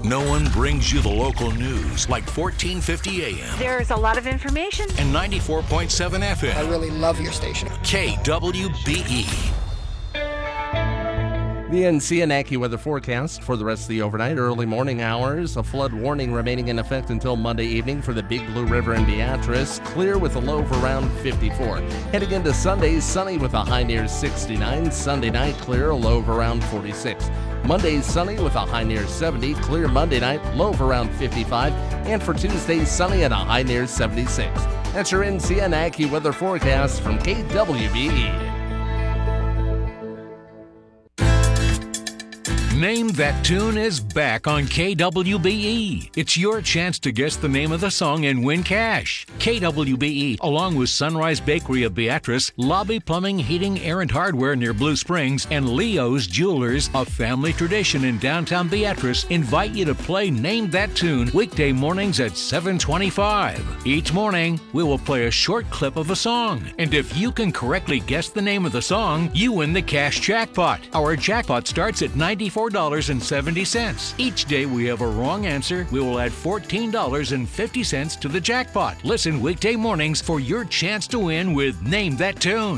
No one brings you the local news like 1450 AM There's a lot of information. and 94.7 I FM. really love your station. KWBE. The NC and AccuWeather forecast for the rest of the overnight, early morning hours. A flood warning remaining in effect until Monday evening for the Big Blue River and Beatrice. Clear with a low of around 54. Heading into Sunday, sunny with a high near 69. Sunday night, clear, a low of around 46. Monday, sunny with a high near 70. Clear Monday night, low of around 55. And for Tuesday, sunny and a high near 76. That's your NC and AccuWeather forecast from KWBE. Name That Tune is back on KWBE. It's your chance to guess the name of the song and win cash. KWBE, along with Sunrise Bakery of Beatrice, Lobby Plumbing, Heating, Air and Hardware near Blue Springs, and Leo's Jewelers, a family tradition in downtown Beatrice, invite you to play Name That Tune weekday mornings at 7:25. Each morning, we will play a short clip of a song. And if you can correctly guess the name of the song, you win the cash jackpot. Our jackpot starts at $94.70. Each day we have a wrong answer, we will add $14.50 to the jackpot. Listen weekday mornings for your chance to win with Name That Tune.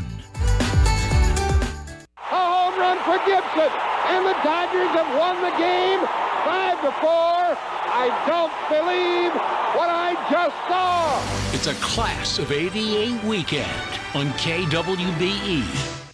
A home run for Gibson, and the Dodgers have won the game 5-4. I don't believe what I just saw. It's a Class of '88 weekend on KWBE.